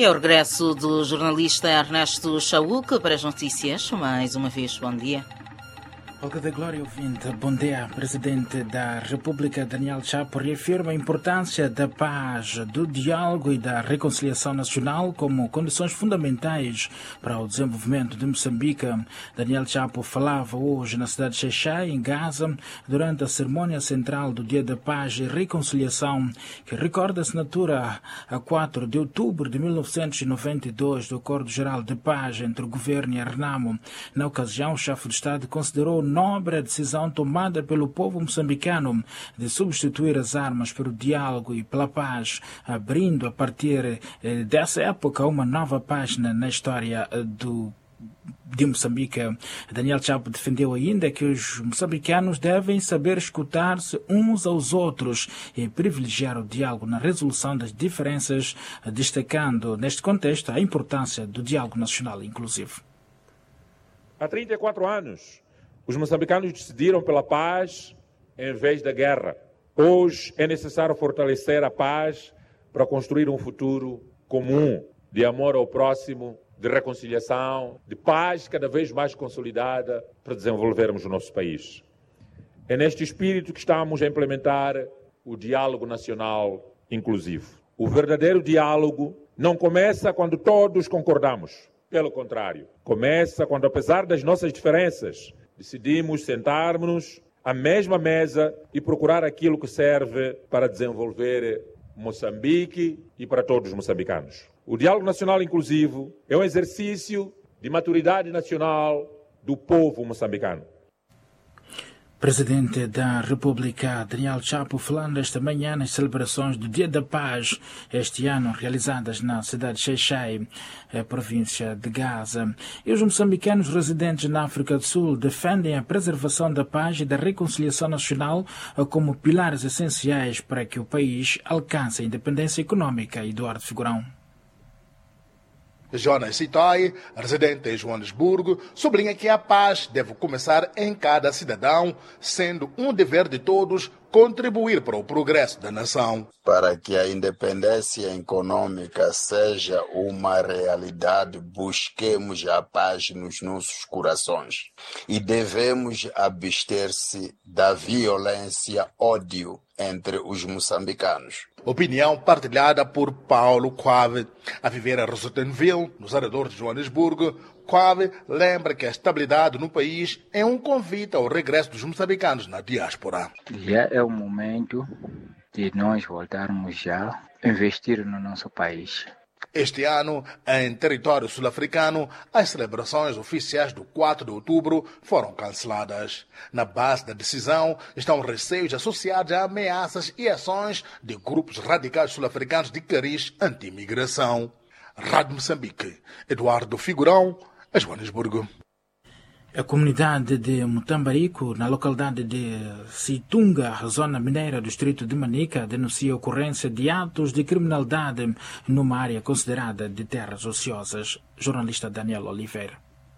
É o regresso do jornalista Ernesto Chauque para as notícias. Mais uma vez, bom dia. Olga da Glória, ouvinte, bom dia. Presidente da República, Daniel Chapo, reafirma a importância da paz, do diálogo e da reconciliação nacional como condições fundamentais para o desenvolvimento de Moçambique. Daniel Chapo falava hoje na cidade de Xai-Xai, em Gaza, durante a cerimônia central do Dia da Paz e Reconciliação, que recorda a assinatura a 4 de outubro de 1992 do Acordo Geral de Paz entre o governo e a Renamo. Na ocasião, o chefe de Estado considerou nobre a decisão tomada pelo povo moçambicano de substituir as armas pelo diálogo e pela paz, abrindo a partir dessa época uma nova página na história de Moçambique. Daniel Chapo defendeu ainda que os moçambicanos devem saber escutar-se uns aos outros e privilegiar o diálogo na resolução das diferenças, destacando neste contexto a importância do diálogo nacional inclusivo. Há 34 anos, os moçambicanos decidiram pela paz em vez da guerra. Hoje é necessário fortalecer a paz para construir um futuro comum, de amor ao próximo, de reconciliação, de paz cada vez mais consolidada para desenvolvermos o nosso país. É neste espírito que estamos a implementar o diálogo nacional inclusivo. O verdadeiro diálogo não começa quando todos concordamos. Pelo contrário, começa quando, apesar das nossas diferenças, decidimos sentarmos à mesma mesa e procurar aquilo que serve para desenvolver Moçambique e para todos os moçambicanos. O diálogo nacional inclusivo é um exercício de maturidade nacional do povo moçambicano. Presidente da República, Daniel Chapo, falando esta manhã nas celebrações do Dia da Paz, este ano realizadas na cidade de Xai-Xai, província de Gaza. E os moçambicanos residentes na África do Sul defendem a preservação da paz e da reconciliação nacional como pilares essenciais para que o país alcance a independência econômica. Eduardo Figurão. Jonas Citói, residente em Joanesburgo, sublinha que a paz deve começar em cada cidadão, sendo um dever de todos contribuir para o progresso da nação. Para que a independência econômica seja uma realidade, busquemos a paz nos nossos corações e devemos abster-se da violência, ódio entre os moçambicanos. Opinião partilhada por Paulo Quave. A viver em Rosettenville, nos arredores de Joanesburgo, Quave lembra que a estabilidade no país é um convite ao regresso dos moçambicanos na diáspora. Já é o momento de nós voltarmos já a investir no nosso país. Este ano, em território sul-africano, as celebrações oficiais do 4 de outubro foram canceladas. Na base da decisão estão receios associados a ameaças e ações de grupos radicais sul-africanos de cariz anti-imigração. Rádio Moçambique, Eduardo Figurão, a Joanesburgo. A comunidade de Mutambarico, na localidade de Situnga, zona mineira do distrito de Manica, denuncia a ocorrência de atos de criminalidade numa área considerada de terras ociosas. Jornalista Daniel Oliveira.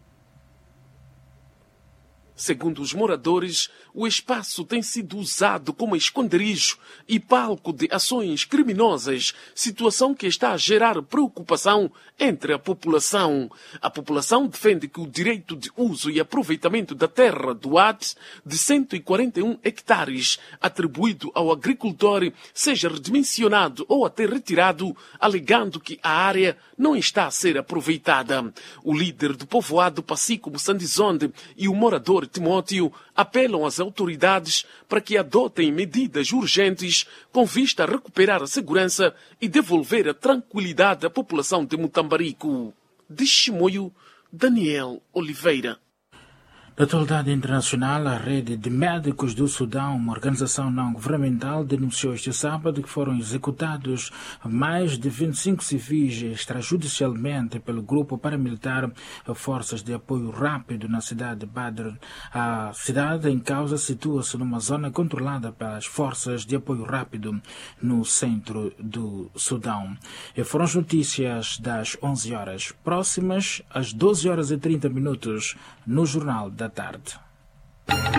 Segundo os moradores, o espaço tem sido usado como esconderijo e palco de ações criminosas, situação que está a gerar preocupação entre a população. A população defende que o direito de uso e aproveitamento da terra do AT, de 141 hectares, atribuído ao agricultor, seja redimensionado ou até retirado, alegando que a área não está a ser aproveitada. O líder do povoado Pacico Moçandizonde e o morador Timóteo apelam às autoridades para que adotem medidas urgentes com vista a recuperar a segurança e devolver a tranquilidade à população de Mutambarico. De Chimoio, Daniel Oliveira. Da atualidade internacional, a Rede de Médicos do Sudão, uma organização não governamental, denunciou este sábado que foram executados mais de 25 civis extrajudicialmente pelo grupo paramilitar Forças de Apoio Rápido na cidade de Badr. A cidade em causa situa-se numa zona controlada pelas Forças de Apoio Rápido no centro do Sudão. E foram as notícias das 11 horas, próximas às 12 horas e 30 minutos no Jornal da Tarde.